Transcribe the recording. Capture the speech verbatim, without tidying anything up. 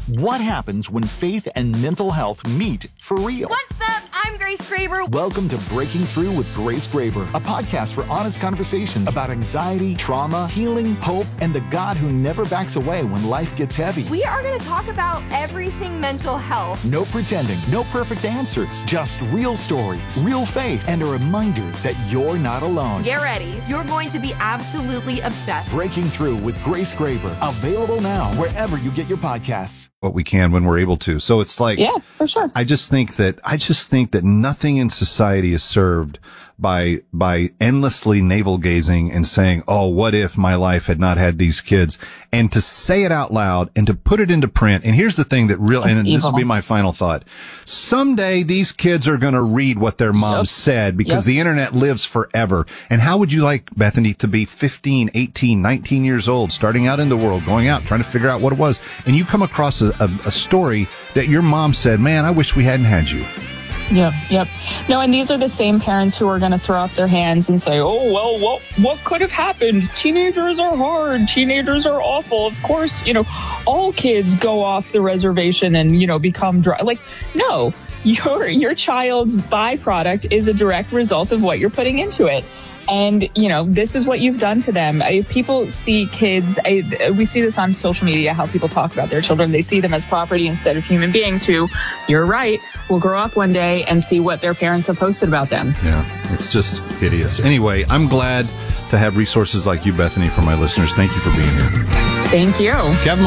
What happens when faith and mental health meet for real? What's up? I'm Grace Graber. Welcome to Breaking Through with Grace Graber, a podcast for honest conversations about anxiety, trauma, healing, hope, and the God who never backs away when life gets heavy. We are going to talk about everything mental health. No pretending, no perfect answers, just real stories, real faith, and a reminder that you're not alone. Get ready. You're going to be absolutely obsessed. Breaking Through with Grace Graber, available now wherever you get your podcasts. What we can when we're able to. So it's like, yeah, for sure. I just think that, I just think that nothing in society is served by, by endlessly navel gazing and saying, oh, what if my life had not had these kids? And to say it out loud and to put it into print. And here's the thing that really, and this will be my final thought. Someday these kids are going to read what their mom yep. said because yep. the internet lives forever. And how would you like, Bethany, to be fifteen, eighteen, nineteen years old, starting out in the world, going out, trying to figure out what it was. And you come across a, a, a story that your mom said, man, I wish we hadn't had you. Yep, yep. No, and these are the same parents who are going to throw up their hands and say, oh, well, what what could have happened? Teenagers are hard. Teenagers are awful. Of course, you know, all kids go off the reservation and, you know, become dry. Like, no, your your child's byproduct is a direct result of what you're putting into it. And, you know, this is what you've done to them. I, people see kids, I, we see this on social media, how people talk about their children. They see them as property instead of human beings who, you're right, will grow up one day and see what their parents have posted about them. Yeah, it's just hideous. Anyway, I'm glad to have resources like you, Bethany, for my listeners. Thank you for being here. Thank you. Kevin